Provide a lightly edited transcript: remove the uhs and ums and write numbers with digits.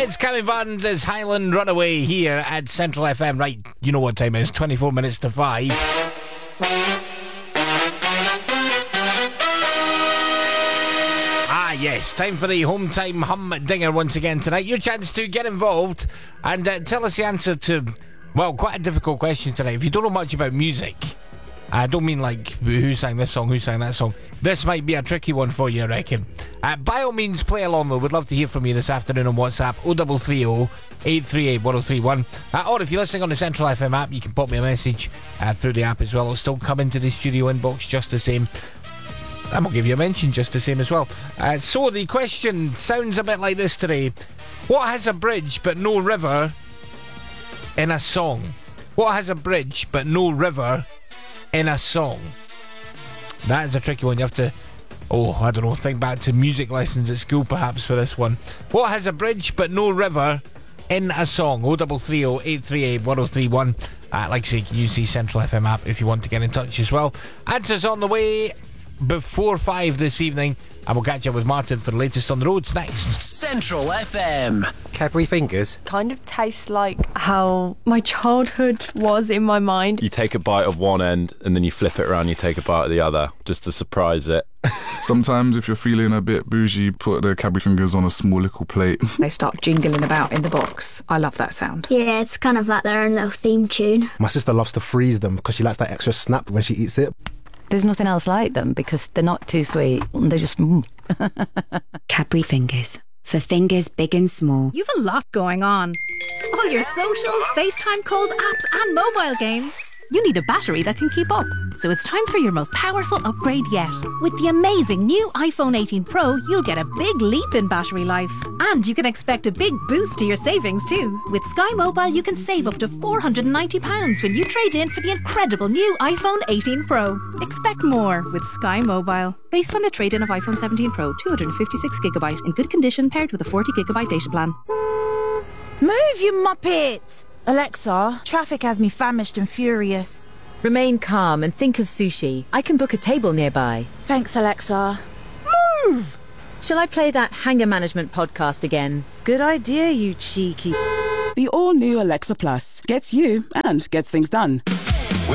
It's Cammy Buns, it's Highland Runaway here at Central FM. Right, you know what time it is, 24 minutes to 5. Yes, time for the home time humdinger once again tonight. Your chance to get involved and tell us the answer to, well, quite a difficult question tonight. If you don't know much about music, I don't mean like who sang this song, who sang that song. This might be a tricky one for you, I reckon. By all means, play along though. We'd love to hear from you this afternoon on WhatsApp 0330 838 1031. Or if you're listening on the Central FM app, you can pop me a message through the app as well. It'll still come into the studio inbox just the same. And we'll give you a mention just the same as well. So the question sounds a bit like this today. What has a bridge but no river in a song? What has a bridge but no river in a song? That is a tricky one. You have to, think back to music lessons at school perhaps for this one. What has a bridge but no river in a song? 0330 838 1031. Like I say, you can use the Central FM app if you want to get in touch as well. Answers on the way before 5 this evening, and we'll catch up with Martin for the latest on the roads next. Central FM. Cadbury Fingers kind of tastes like how my childhood was in my mind. You take a bite of one end and then you flip it around, you take a bite of the other just to surprise it. Sometimes if you're feeling a bit bougie, put the Cadbury Fingers on a small little plate. They start jingling about in the box. I love that sound. Yeah, it's kind of like their own little theme tune. My sister loves to freeze them because she likes that extra snap when she eats it. There's nothing else like them because they're not too sweet. They're just... Cadbury Fingers. For fingers big and small. You've a lot going on. All your socials, FaceTime calls, apps and mobile games. You need a battery that can keep up. So it's time for your most powerful upgrade yet. With the amazing new iPhone 18 Pro, you'll get a big leap in battery life. And you can expect a big boost to your savings too. With Sky Mobile, you can save up to £490 when you trade in for the incredible new iPhone 18 Pro. Expect more with Sky Mobile. Based on a trade-in of iPhone 17 Pro, 256GB in good condition paired with a 40GB data plan. Move, you muppet! Alexa, traffic has me famished and furious. Remain calm and think of sushi. I can book a table nearby. Thanks, Alexa. Move! Shall I play that Hanger Management podcast again? Good idea, you cheeky... The all-new Alexa Plus gets you and gets things done.